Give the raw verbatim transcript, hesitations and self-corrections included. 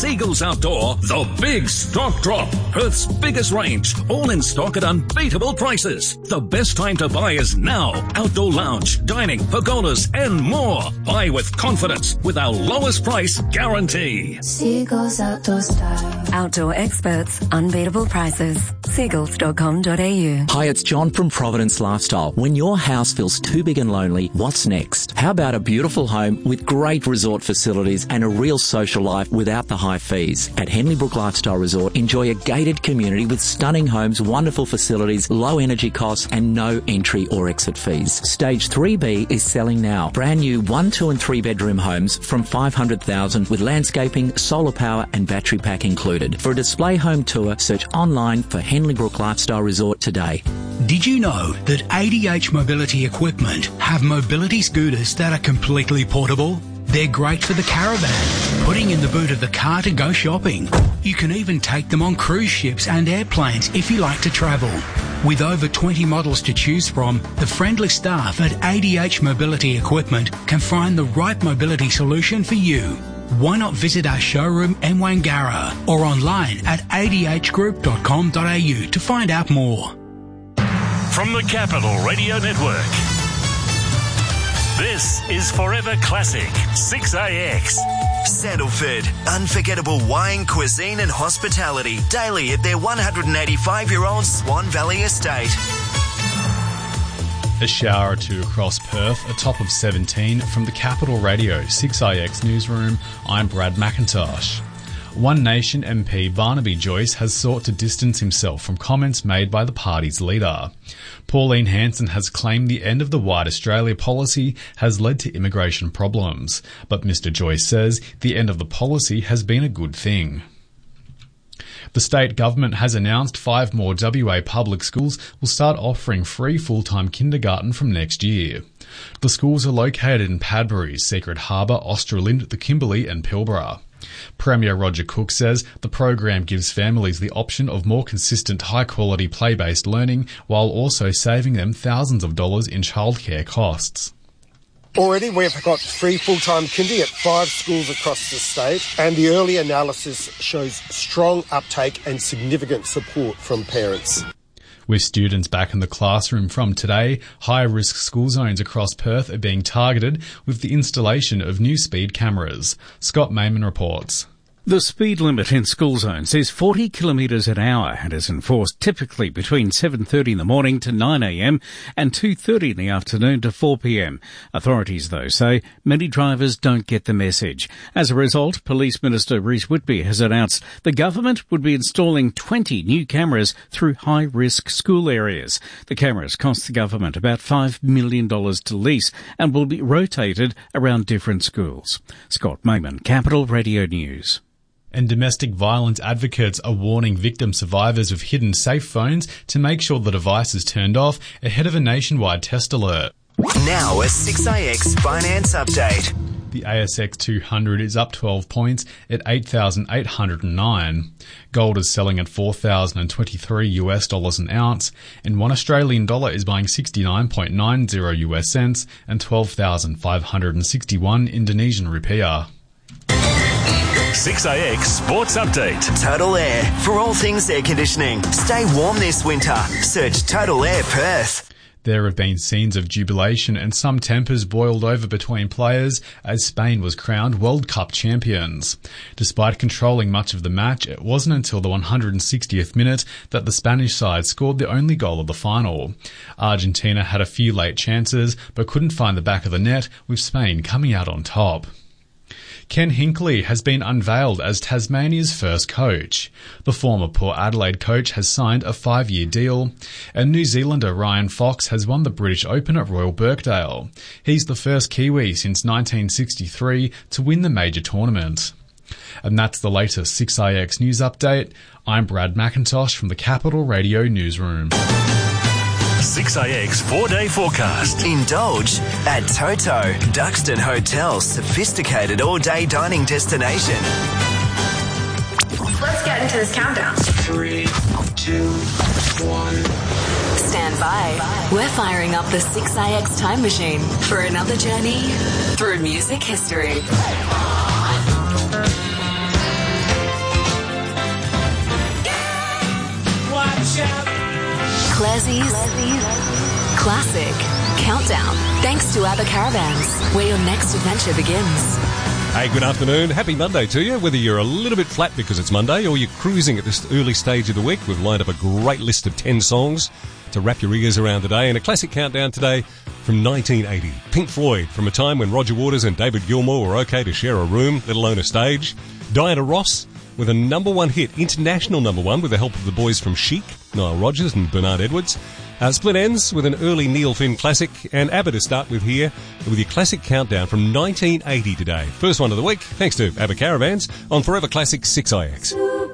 Seagulls Outdoor, the big stock drop. Perth's biggest range, all in stock at unbeatable prices. The best time to buy is now. Outdoor lounge, dining, pergolas and more. Buy with confidence with our lowest price guarantee. Seagulls Outdoor Style. Outdoor experts, unbeatable prices. seagulls dot com dot a u. Hi, it's John from Providence Lifestyle. When your house feels too big and lonely, what's next? How about a beautiful home with great resort facilities and a real social life without the high fees? At Henley Brook Lifestyle Resort, enjoy a gated community with stunning homes, wonderful facilities, low energy costs and no entry or exit fees. Stage three B is selling now. Brand new one, two and three bedroom homes from five hundred thousand dollars with landscaping, solar power and battery pack included. For a display home tour, search online for Henley Brook Lifestyle Resort today. Did you know that A D H Mobility Equipment have mobility scooters that are completely portable? They're great for the caravan, putting in the boot of the car to go shopping. You can even take them on cruise ships and airplanes if you like to travel. With over twenty models to choose from, the friendly staff at A D H Mobility Equipment can find the right mobility solution for you. Why not visit our showroom in Wangara or online at a d h group dot com dot a u to find out more. From the Capital Radio Network, this is Forever Classic six A X. Sandalford, unforgettable wine, cuisine and hospitality daily at their one hundred eighty-five-year-old Swan Valley estate. A shower or two across Perth, a top of seventeen. From the Capital Radio six A X newsroom, I'm Brad McIntosh. One Nation M P Barnaby Joyce has sought to distance himself from comments made by the party's leader. Pauline Hanson has claimed the end of the White Australia policy has led to immigration problems, but Mister Joyce says the end of the policy has been a good thing. The state government has announced five more W A public schools will start offering free full-time kindergarten from next year. The schools are located in Padbury, Secret Harbour, Australind, the Kimberley and Pilbara. Premier Roger Cook says the program gives families the option of more consistent high-quality play-based learning while also saving them thousands of dollars in childcare costs. Already we've got free full-time kindy at five schools across the state, and the early analysis shows strong uptake and significant support from parents. With students back in the classroom from today, high-risk school zones across Perth are being targeted with the installation of new speed cameras. Scott Mayman reports. The speed limit in school zones is forty kilometres an hour and is enforced typically between seven thirty in the morning to nine a m and two thirty in the afternoon to four p m. Authorities, though, say many drivers don't get the message. As a result, Police Minister Rhys Whitby has announced the government would be installing twenty new cameras through high-risk school areas. The cameras cost the government about five million dollars to lease and will be rotated around different schools. Scott Mayman, Capital Radio News. And domestic violence advocates are warning victim survivors of hidden safe phones to make sure the device is turned off ahead of a nationwide test alert. Now a six A X finance update. The A S X two hundred is up twelve points at eight thousand eight hundred nine. Gold is selling at four thousand twenty-three US dollars an ounce, and one Australian dollar is buying sixty-nine point nine zero US cents and twelve thousand five hundred sixty-one Indonesian rupiah. six A X Sports Update. Total Air. For all things air conditioning. Stay warm this winter. Search Total Air Perth. There have been scenes of jubilation and some tempers boiled over between players as Spain was crowned World Cup champions. Despite controlling much of the match, it wasn't until the one hundred sixtieth minute that the Spanish side scored the only goal of the final. Argentina had a few late chances but couldn't find the back of the net, with Spain coming out on top. Ken Hinkley has been unveiled as Tasmania's first coach. The former Port Adelaide coach has signed a five-year deal, and New Zealander Ryan Fox has won the British Open at Royal Birkdale. He's the first Kiwi since nineteen sixty-three to win the major tournament. And that's the latest six A X News Update. I'm Brad McIntosh from the Capital Radio Newsroom. six A X four-day forecast. Indulge at Toto, Duxton Hotel's sophisticated all-day dining destination. Let's get into this countdown. Three, two, one. Stand by. We're firing up the six A X time machine for another journey through music history. Leslie's Classic Countdown. Thanks to ABBA Caravans, where your next adventure begins. Hey, good afternoon. Happy Monday to you. Whether you're a little bit flat because it's Monday or you're cruising at this early stage of the week, we've lined up a great list of ten songs to wrap your ears around today. And a classic countdown today from nineteen eighty. Pink Floyd, from a time when Roger Waters and David Gilmour were okay to share a room, let alone a stage. Diana Ross with a number one hit, international number one, with the help of the boys from Chic, Nile Rodgers and Bernard Edwards. Uh, Split Enz with an early Neil Finn classic, and ABBA to start with here with your classic countdown from nineteen eighty today. First one of the week, thanks to ABBA Caravans on Forever Classic six I X.